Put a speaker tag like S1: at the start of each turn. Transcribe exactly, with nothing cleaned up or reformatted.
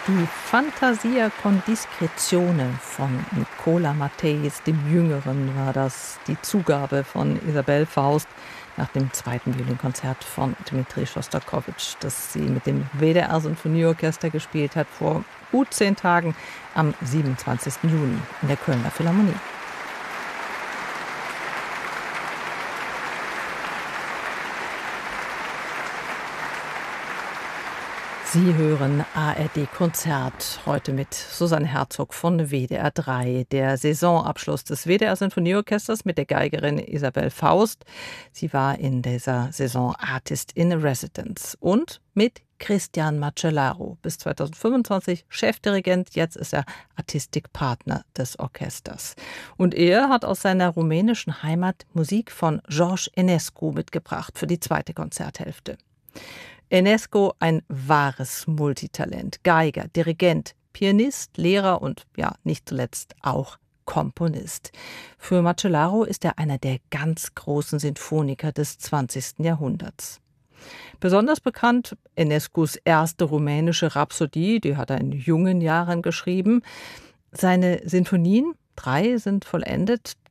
S1: Die Fantasia con discrezione von Nicola Matthäus dem Jüngeren war das, die Zugabe von Isabelle Faust nach dem zweiten Violinkonzert von Dmitri Schostakowitsch, das sie mit dem W D R-Sinfonieorchester gespielt hat, vor gut zehn Tagen am siebenundzwanzigsten Juni in der Kölner Philharmonie. Sie hören A R D Konzert, heute mit Susanne Herzog von W D R drei, der Saisonabschluss des W D R-Sinfonieorchesters mit der Geigerin Isabelle Faust. Sie war in dieser Saison Artist in Residence. Und mit Cristian Macellaro, bis zweitausendfünfundzwanzig Chefdirigent, jetzt ist er Artistikpartner des Orchesters. Und er hat aus seiner rumänischen Heimat Musik von George Enescu mitgebracht für die zweite Konzerthälfte. Enescu, ein wahres Multitalent, Geiger, Dirigent, Pianist, Lehrer und ja, nicht zuletzt auch Komponist. Für Macellaro ist er einer der ganz großen Sinfoniker des zwanzigsten Jahrhunderts. Besonders bekannt Enescus erste rumänische Rhapsodie, die hat er in jungen Jahren geschrieben. Seine Sinfonien, drei sind vollendet,